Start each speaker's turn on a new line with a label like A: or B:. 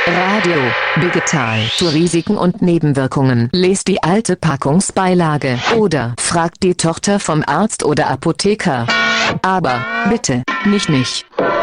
A: Radio Digital zu Risiken und Nebenwirkungen. Lest die alte Packungsbeilage oder fragt die Tochter vom Arzt oder Apotheker. Aber bitte, mich nicht.